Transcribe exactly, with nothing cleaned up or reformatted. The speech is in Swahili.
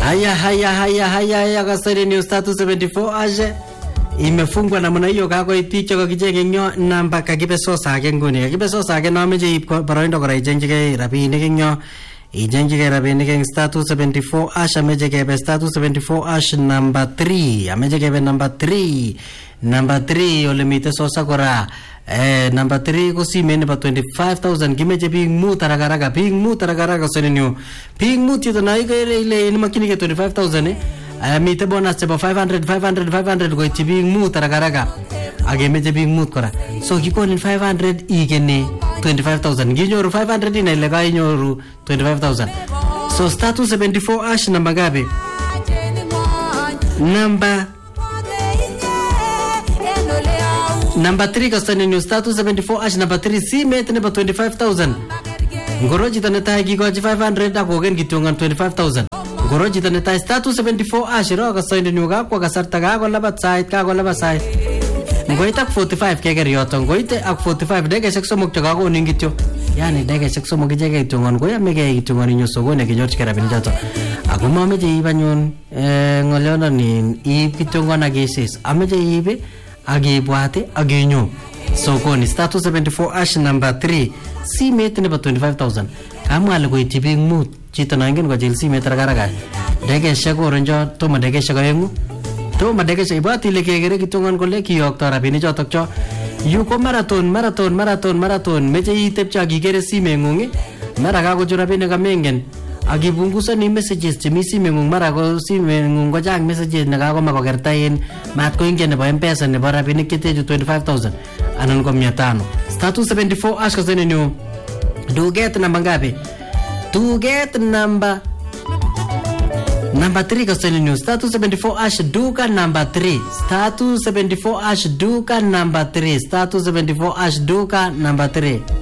Haya haya haya haya haya kasari News tatu sabini na nne aje imefungwa namna hiyo kako iticho kakijenge nyo namba kakibe sosa ake nguni kakibe sosa ake no ameje baroindo kora ijenjike rabinik nyo ijenjike rabinik eng status sabini na nne ash ameje kebe status sabini na nne ash number three ameje kebe number three number three ole mite sosa kora eh number three ko simen ba twenty-five thousand kimeje ping mu taragaraga ping mu taragaraga sonenyo ping mu tito na ile ile ni makini ke twenty-five thousand eh mite bonus ba five hundred five hundred five hundred ko ping mu taragaraga age meje ping mu kora so kikonin five hundred igene twenty-five thousand ginyoru five hundred ina ile ga inyoru twenty-five thousand so status sabini na nne ash namba gabe number Number three kastani News status sabini na nne ash number three si mete ne ba twenty-five thousand. Ngoroji taneta gigoji five hundred akogen gitungan twenty-five thousand. Ngoroji taneta status sabini na nne ash ro kastani nyuga kwa kasarta ga ko labat site ka ko labat site. Ngoita ak forty-five keger yoto ngoite ak forty-five dege sekso mok taga ko ningityo. Yani dege sekso mok jege gitungan ko ya mege gitungan nyo sogo ne gijoch kera bin jato. Ako mameje ibanyon eh ngolyono ni i gitungan agesis. Ameje ibe agi buate agi nyo so koni status sabini na nne ash number three si mete ne ba twenty-five thousand kama algo itibing mut chito na ngin ko jil si mete ragaraga dege shako ronjo to ma dege shako yengu to ma dege shai buati le kegere kitungan ko le kiyok to rabini jotok cho yu ko marathon marathon marathon marathon meje itep cha gigere si mengungi mara ga ko jurabine ka mengen agi bungusa ni messages chemi simengung mara ko simengung ko jang messages na ko makokertain mat ko ingen nebo M-Pesa nebo rabinik kiteju twenty-five thousand anan ko mia tano status sabini na nne ash kasene nyo do get number ngapi to get number number three kasene nyo status sabini na nne ash duka number three status sabini na nne ash duka number three status sabini na nne ash duka number three